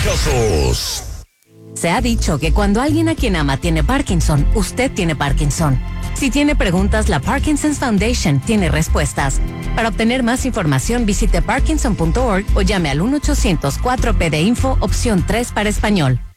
casos. Se ha dicho que cuando alguien a quien ama tiene Parkinson, usted tiene Parkinson. Si tiene preguntas, la Parkinson's Foundation tiene respuestas. Para obtener más información, visite parkinson.org o llame al 1-800-4PD-INFO, opción 3 para español.